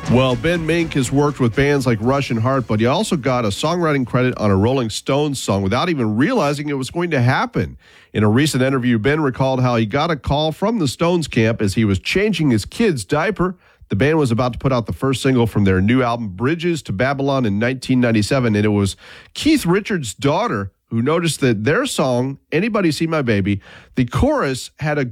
Well, Ben Mink has worked with bands like Rush and Heart, but he also got a songwriting credit on a Rolling Stones song without even realizing it was going to happen. In a recent interview, Ben recalled how he got a call from the Stones camp as he was changing his kid's diaper. The band was about to put out the first single from their new album, Bridges to Babylon, in 1997, and it was Keith Richards' daughter who noticed that their song, Anybody See My Baby, the chorus had a